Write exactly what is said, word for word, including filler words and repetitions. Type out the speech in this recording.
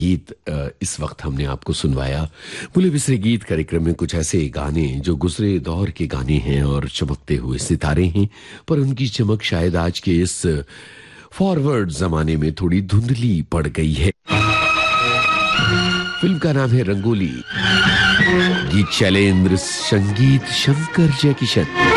गीत अ, इस वक्त हमने आपको सुनवाया। भूले बिसरे गीत कार्यक्रम में कुछ ऐसे गाने जो गुजरे दौर के गाने हैं और चमकते हुए सितारे हैं, पर उनकी चमक शायद आज के इस फॉरवर्ड जमाने में थोड़ी धुंधली पड़ गई है। फिल्म का नाम है रंगोली, गीत शैलेंद्र, संगीत शंकर जयकिशन।